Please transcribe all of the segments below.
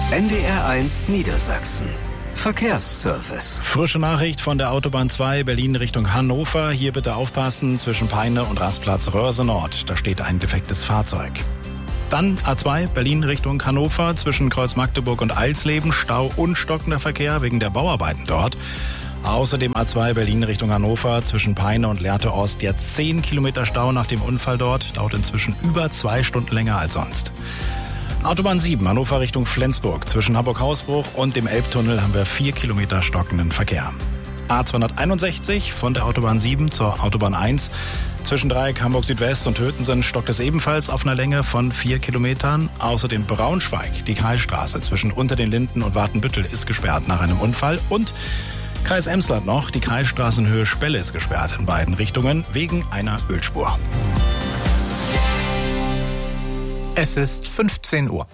NDR1 Niedersachsen. Verkehrsservice. Frische Nachricht von der Autobahn 2 Berlin Richtung Hannover. Hier bitte aufpassen zwischen Peine und Rastplatz Röhrse Nord. Da steht ein defektes Fahrzeug. Dann A2 Berlin Richtung Hannover zwischen Kreuz Magdeburg und Eilsleben. Stau und stockender Verkehr wegen der Bauarbeiten dort. Außerdem A2 Berlin Richtung Hannover zwischen Peine und Lehrte Ost. Jetzt 10 Kilometer Stau nach dem Unfall dort. Dauert inzwischen über 2 Stunden länger als sonst. Autobahn 7 Hannover Richtung Flensburg. Zwischen Hamburg-Hausbruch und dem Elbtunnel haben wir 4 Kilometer stockenden Verkehr. A261 von der Autobahn 7 zur Autobahn 1. Zwischen Dreieck Hamburg Südwest und Hötensen stockt es ebenfalls auf einer Länge von 4 Kilometern. Außerdem Braunschweig, die Kreisstraße zwischen Unter den Linden und Wartenbüttel ist gesperrt nach einem Unfall. Und Kreis Emsland noch, die Kreisstraßenhöhe Spelle ist gesperrt in beiden Richtungen wegen einer Ölspur. Es ist 15 Uhr.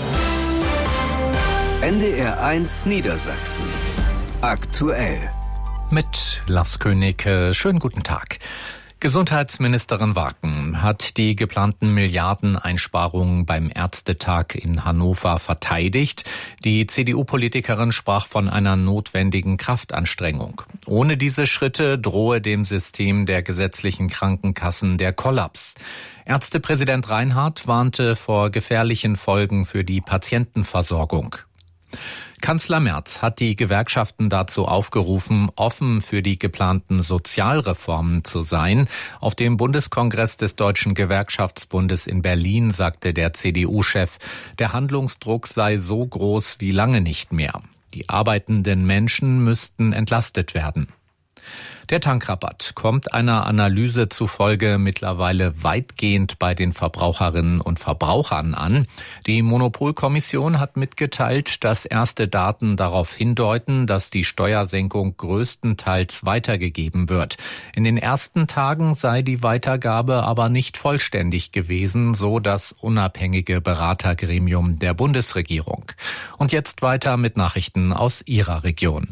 NDR1 Niedersachsen. Aktuell. Mit Lars König. Schönen guten Tag. Gesundheitsministerin Waken hat die geplanten Milliardeneinsparungen beim Ärztetag in Hannover verteidigt. Die CDU-Politikerin sprach von einer notwendigen Kraftanstrengung. Ohne diese Schritte drohe dem System der gesetzlichen Krankenkassen der Kollaps. Ärztepräsident Reinhardt warnte vor gefährlichen Folgen für die Patientenversorgung. Kanzler Merz hat die Gewerkschaften dazu aufgerufen, offen für die geplanten Sozialreformen zu sein. Auf dem Bundeskongress des Deutschen Gewerkschaftsbundes in Berlin sagte der CDU-Chef, der Handlungsdruck sei so groß wie lange nicht mehr. Die arbeitenden Menschen müssten entlastet werden. Der Tankrabatt kommt einer Analyse zufolge mittlerweile weitgehend bei den Verbraucherinnen und Verbrauchern an. Die Monopolkommission hat mitgeteilt, dass erste Daten darauf hindeuten, dass die Steuersenkung größtenteils weitergegeben wird. In den ersten Tagen sei die Weitergabe aber nicht vollständig gewesen, so das unabhängige Beratergremium der Bundesregierung. Und jetzt weiter mit Nachrichten aus Ihrer Region.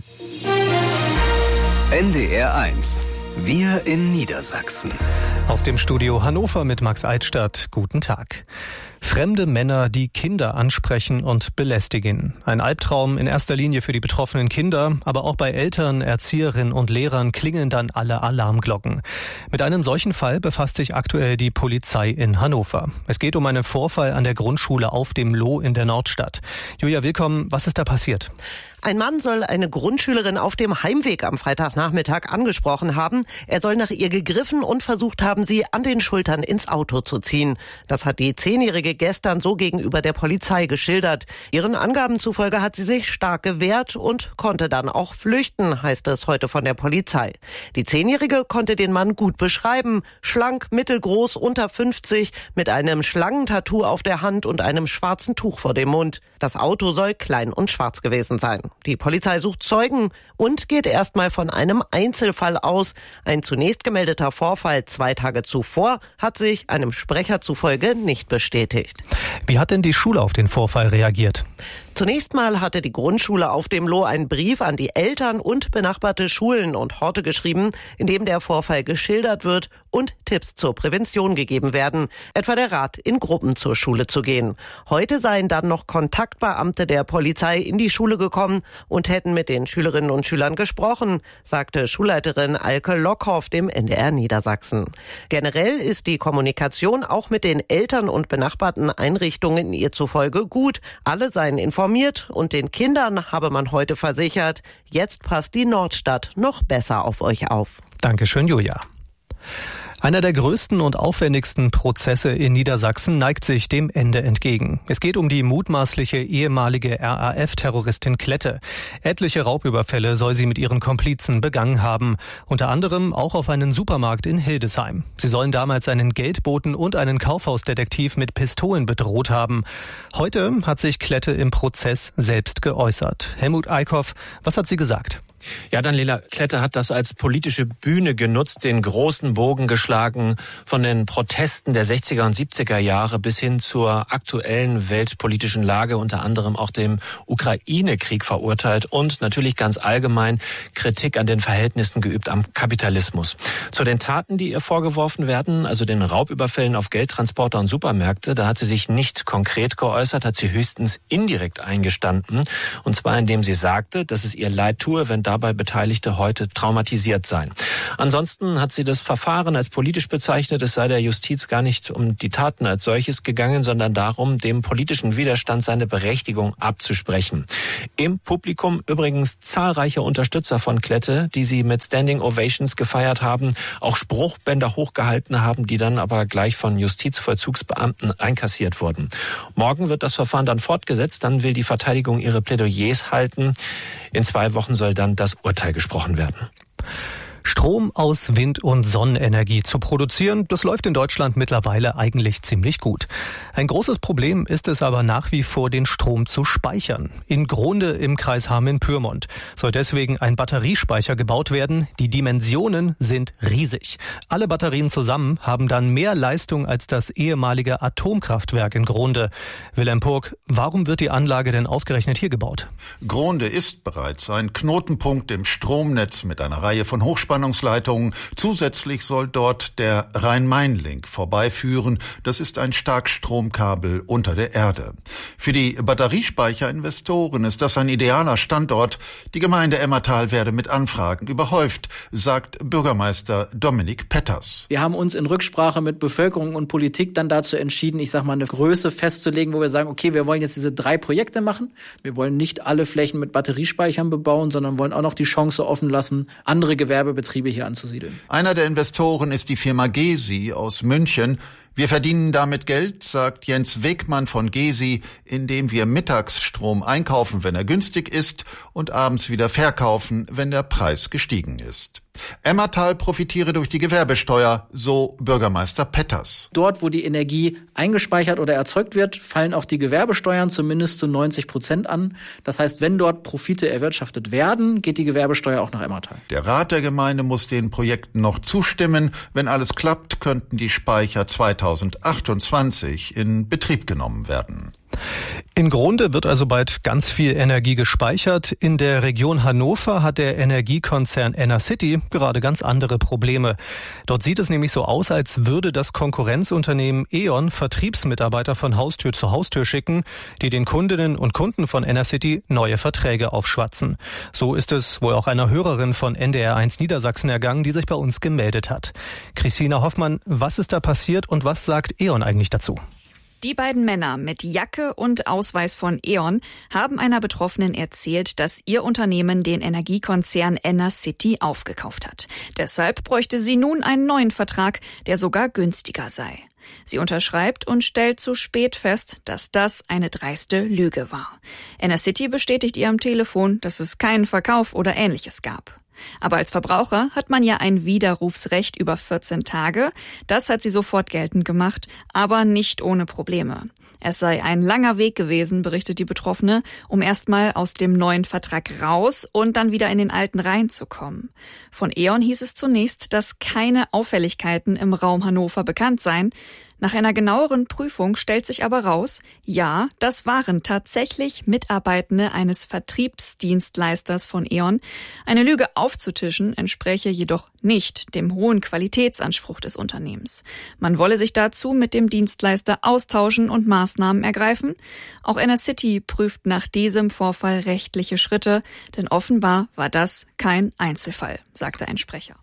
NDR1. Wir in Niedersachsen. Aus dem Studio Hannover mit Max Eitstadt. Guten Tag. Fremde Männer, die Kinder ansprechen und belästigen. Ein Albtraum in erster Linie für die betroffenen Kinder, aber auch bei Eltern, Erzieherinnen und Lehrern klingeln dann alle Alarmglocken. Mit einem solchen Fall befasst sich aktuell die Polizei in Hannover. Es geht um einen Vorfall an der Grundschule auf dem Loh in der Nordstadt. Julia, willkommen. Was ist da passiert? Ein Mann soll eine Grundschülerin auf dem Heimweg am Freitagnachmittag angesprochen haben. Er soll nach ihr gegriffen und versucht haben, sie an den Schultern ins Auto zu ziehen. Das hat die 10-Jährige gestern so gegenüber der Polizei geschildert. Ihren Angaben zufolge hat sie sich stark gewehrt und konnte dann auch flüchten, heißt es heute von der Polizei. Die 10-Jährige konnte den Mann gut beschreiben. Schlank, mittelgroß, unter 50, mit einem Schlangentattoo auf der Hand und einem schwarzen Tuch vor dem Mund. Das Auto soll klein und schwarz gewesen sein. Die Polizei sucht Zeugen und geht erstmal von einem Einzelfall aus. Ein zunächst gemeldeter Vorfall 2 Tage zuvor hat sich einem Sprecher zufolge nicht bestätigt. Wie hat denn die Schule auf den Vorfall reagiert? Zunächst mal hatte die Grundschule auf dem Loh einen Brief an die Eltern und benachbarte Schulen und Horte geschrieben, in dem der Vorfall geschildert wird und Tipps zur Prävention gegeben werden, etwa der Rat, in Gruppen zur Schule zu gehen. Heute seien dann noch Kontaktbeamte der Polizei in die Schule gekommen und hätten mit den Schülerinnen und Schülern gesprochen, sagte Schulleiterin Alke Lockhoff dem NDR Niedersachsen. Generell ist die Kommunikation auch mit den Eltern und benachbarten Einrichtungen ihr zufolge gut. Alle seien informiert und den Kindern habe man heute versichert, jetzt passt die Nordstadt noch besser auf euch auf. Dankeschön, Julia. Einer der größten und aufwendigsten Prozesse in Niedersachsen neigt sich dem Ende entgegen. Es geht um die mutmaßliche ehemalige RAF-Terroristin Klette. Etliche Raubüberfälle soll sie mit ihren Komplizen begangen haben. Unter anderem auch auf einen Supermarkt in Hildesheim. Sie sollen damals einen Geldboten und einen Kaufhausdetektiv mit Pistolen bedroht haben. Heute hat sich Klette im Prozess selbst geäußert. Helmut Eickhoff, was hat sie gesagt? Ja, Daniela Klette hat das als politische Bühne genutzt, den großen Bogen geschlagen von den Protesten der 60er und 70er Jahre bis hin zur aktuellen weltpolitischen Lage, unter anderem auch dem Ukraine-Krieg verurteilt und natürlich ganz allgemein Kritik an den Verhältnissen geübt am Kapitalismus. Zu den Taten, die ihr vorgeworfen werden, also den Raubüberfällen auf Geldtransporter und Supermärkte, da hat sie sich nicht konkret geäußert, hat sie höchstens indirekt eingestanden. Und zwar indem sie sagte, dass es ihr leid tue, wenn dabei Beteiligte heute traumatisiert seien. Ansonsten hat sie das Verfahren als politisch bezeichnet. Es sei der Justiz gar nicht um die Taten als solches gegangen, sondern darum, dem politischen Widerstand seine Berechtigung abzusprechen. Im Publikum übrigens zahlreiche Unterstützer von Klette, die sie mit Standing Ovations gefeiert haben, auch Spruchbänder hochgehalten haben, die dann aber gleich von Justizvollzugsbeamten einkassiert wurden. Morgen wird das Verfahren dann fortgesetzt. Dann will die Verteidigung ihre Plädoyers halten. In 2 Wochen soll dann das Urteil gesprochen werden. Strom aus Wind- und Sonnenenergie zu produzieren, das läuft in Deutschland mittlerweile eigentlich ziemlich gut. Ein großes Problem ist es aber nach wie vor, den Strom zu speichern. In Gronde im Kreis Hameln-Pyrmont soll deswegen ein Batteriespeicher gebaut werden. Die Dimensionen sind riesig. Alle Batterien zusammen haben dann mehr Leistung als das ehemalige Atomkraftwerk in Gronde. Wilhelm Purk, warum wird die Anlage denn ausgerechnet hier gebaut? Gronde ist bereits ein Knotenpunkt im Stromnetz mit einer Reihe von Hochspannungsleitungen. Zusätzlich soll dort der Rhein-Main-Link vorbeiführen. Das ist ein Starkstromkabel unter der Erde. Für die Batteriespeicherinvestoren ist das ein idealer Standort. Die Gemeinde Emmertal werde mit Anfragen überhäuft, sagt Bürgermeister Dominik Petters. Wir haben uns in Rücksprache mit Bevölkerung und Politik dann dazu entschieden, eine Größe festzulegen, wo wir sagen, okay, wir wollen jetzt diese 3 Projekte machen. Wir wollen nicht alle Flächen mit Batteriespeichern bebauen, sondern wollen auch noch die Chance offen lassen, andere Gewerbebetriebe hier anzusiedeln. Einer der Investoren ist die Firma Gesi aus München. Wir verdienen damit Geld, sagt Jens Wegmann von Gesi, indem wir Mittagsstrom einkaufen, wenn er günstig ist, und abends wieder verkaufen, wenn der Preis gestiegen ist. Emmertal profitiere durch die Gewerbesteuer, so Bürgermeister Petters. Dort, wo die Energie eingespeichert oder erzeugt wird, fallen auch die Gewerbesteuern zumindest zu 90% an. Das heißt, wenn dort Profite erwirtschaftet werden, geht die Gewerbesteuer auch nach Emmertal. Der Rat der Gemeinde muss den Projekten noch zustimmen. Wenn alles klappt, könnten die Speicher 2028 in Betrieb genommen werden. In Gronde wird also bald ganz viel Energie gespeichert. In der Region Hannover hat der Energiekonzern Enercity gerade ganz andere Probleme. Dort sieht es nämlich so aus, als würde das Konkurrenzunternehmen E.ON Vertriebsmitarbeiter von Haustür zu Haustür schicken, die den Kundinnen und Kunden von Enercity neue Verträge aufschwatzen. So ist es wohl auch einer Hörerin von NDR1 Niedersachsen ergangen, die sich bei uns gemeldet hat. Christina Hoffmann, was ist da passiert und was sagt E.ON eigentlich dazu? Die beiden Männer mit Jacke und Ausweis von E.ON haben einer Betroffenen erzählt, dass ihr Unternehmen den Energiekonzern Enercity aufgekauft hat. Deshalb bräuchte sie nun einen neuen Vertrag, der sogar günstiger sei. Sie unterschreibt und stellt zu spät fest, dass das eine dreiste Lüge war. Enercity bestätigt ihr am Telefon, dass es keinen Verkauf oder Ähnliches gab. Aber als Verbraucher hat man ja ein Widerrufsrecht über 14 Tage. Das hat sie sofort geltend gemacht, aber nicht ohne Probleme. Es sei ein langer Weg gewesen, berichtet die Betroffene, um erstmal aus dem neuen Vertrag raus und dann wieder in den alten reinzukommen. Von E.ON hieß es zunächst, dass keine Auffälligkeiten im Raum Hannover bekannt seien. Nach einer genaueren Prüfung stellt sich aber raus, ja, das waren tatsächlich Mitarbeitende eines Vertriebsdienstleisters von E.ON. Eine Lüge aufzutischen entspräche jedoch nicht dem hohen Qualitätsanspruch des Unternehmens. Man wolle sich dazu mit dem Dienstleister austauschen und Maßnahmen ergreifen. Auch Enercity prüft nach diesem Vorfall rechtliche Schritte, denn offenbar war das kein Einzelfall, sagte ein Sprecher.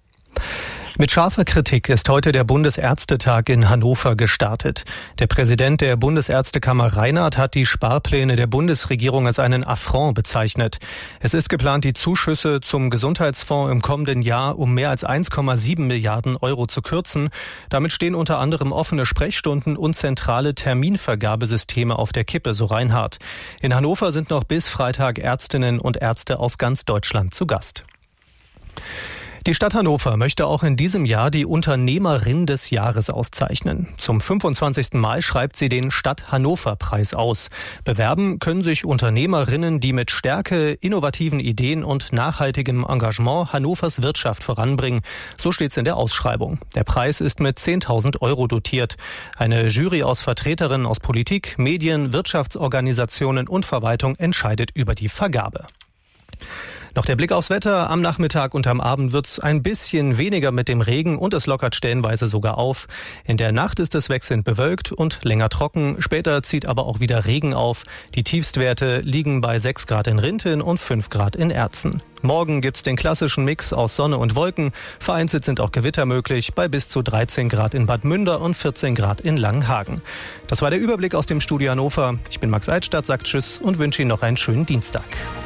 Mit scharfer Kritik ist heute der Bundesärztetag in Hannover gestartet. Der Präsident der Bundesärztekammer Reinhardt hat die Sparpläne der Bundesregierung als einen Affront bezeichnet. Es ist geplant, die Zuschüsse zum Gesundheitsfonds im kommenden Jahr um mehr als 1,7 Milliarden Euro zu kürzen. Damit stehen unter anderem offene Sprechstunden und zentrale Terminvergabesysteme auf der Kippe, so Reinhardt. In Hannover sind noch bis Freitag Ärztinnen und Ärzte aus ganz Deutschland zu Gast. Die Stadt Hannover möchte auch in diesem Jahr die Unternehmerin des Jahres auszeichnen. Zum 25. Mal schreibt sie den Stadt-Hannover-Preis aus. Bewerben können sich Unternehmerinnen, die mit Stärke, innovativen Ideen und nachhaltigem Engagement Hannovers Wirtschaft voranbringen. So steht's in der Ausschreibung. Der Preis ist mit 10.000 € dotiert. Eine Jury aus Vertreterinnen aus Politik, Medien, Wirtschaftsorganisationen und Verwaltung entscheidet über die Vergabe. Noch der Blick aufs Wetter. Am Nachmittag und am Abend wird's ein bisschen weniger mit dem Regen und es lockert stellenweise sogar auf. In der Nacht ist es wechselnd bewölkt und länger trocken. Später zieht aber auch wieder Regen auf. Die Tiefstwerte liegen bei 6 Grad in Rinteln und 5 Grad in Erzen. Morgen gibt's den klassischen Mix aus Sonne und Wolken. Vereinzelt sind auch Gewitter möglich bei bis zu 13 Grad in Bad Münder und 14 Grad in Langenhagen. Das war der Überblick aus dem Studio Hannover. Ich bin Max Eitstadt, sagt Tschüss und wünsche Ihnen noch einen schönen Dienstag.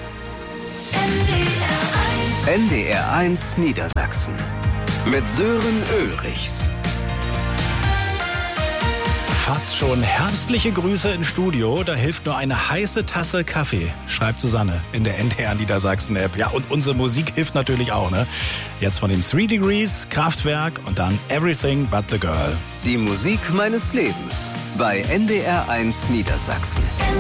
NDR1 Niedersachsen mit Sören Ulrichs. Fast schon herbstliche Grüße ins Studio. Da hilft nur eine heiße Tasse Kaffee, schreibt Susanne in der NDR Niedersachsen App. Ja, und unsere Musik hilft natürlich auch, ne? Jetzt von den 3 Degrees, Kraftwerk und dann Everything But the Girl. Die Musik meines Lebens bei NDR1 Niedersachsen.